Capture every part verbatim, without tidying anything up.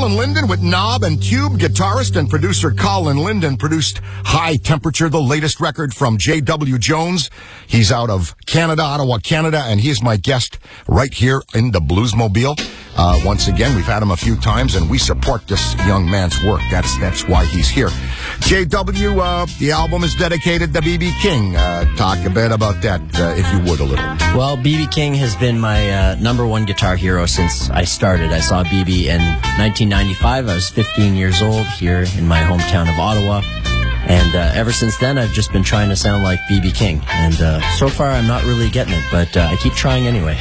Colin Linden with Knob and Tube. Guitarist and producer Colin Linden produced High Temperature, the latest record from J W Jones. He's out of Canada, Ottawa, Canada, and he's my guest right here in the Bluesmobile. Uh, once again, we've had him a few times, and we support this young man's work. That's that's why he's here. J W, uh, the album is dedicated to B B King. Uh, talk a bit about that, uh, if you would, a little. Well, B B King has been my uh, number one guitar hero since I started. I saw B B in nineteen ninety-five. I was fifteen years old here in my hometown of Ottawa. And uh, ever since then, I've just been trying to sound like B B King. And uh, so far, I'm not really getting it, but uh, I keep trying anyway.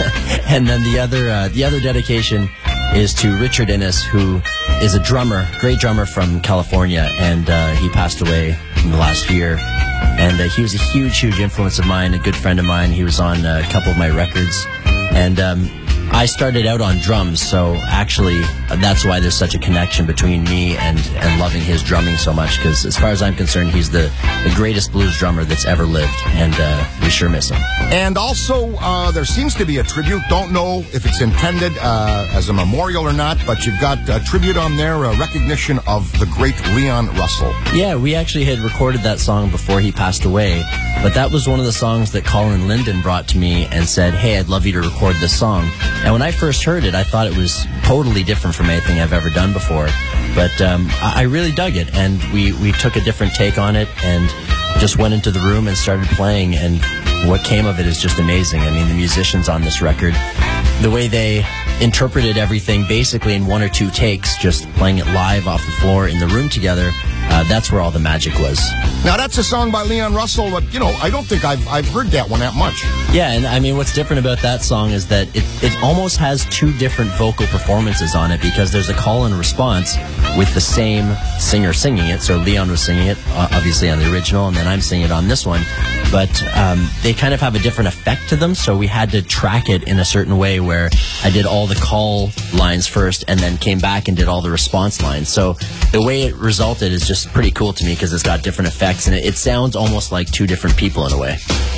And then the other uh, the other dedication is to Richard Innes, who is a drummer, great drummer from California, and uh, he passed away in the last year. And uh, he was a huge, huge influence of mine, a good friend of mine. He was on uh, a couple of my records. And um, I started out on drums, so actually that's why there's such a connection between me and, and loving his drumming so much, because as far as I'm concerned, he's the, the greatest blues drummer that's ever lived, and uh, we sure miss him. And also, uh, there seems to be a tribute. Don't know if it's intended uh, as a memorial or not, but you've got a tribute on there, a recognition of the great Leon Russell. Yeah, we actually had recorded that song before he passed away, but that was one of the songs that Colin Linden brought to me and said, hey, I'd love you to record this song. And when I first heard it, I thought it was totally different from anything I've ever done before. But um, I really dug it, and we, we took a different take on it and just went into the room and started playing, and what came of it is just amazing. I mean, the musicians on this record, the way they interpreted everything basically in one or two takes, just playing it live off the floor in the room together, uh, that's where all the magic was. Now, that's a song by Leon Russell, but, you know, I don't think I've, I've heard that one that much. Yeah, and I mean, what's different about that song is that it, it almost has two different vocal performances on it, because there's a call and response with the same singer singing it. So Leon was singing it, uh, obviously, on the original, and then I'm singing it on this one. But um, they kind of have a different effect to them, so we had to track it in a certain way where I did all the call lines first and then came back and did all the response lines. So the way it resulted is just pretty cool to me, because it's got different effects, and it, it sounds almost like two different people in a way.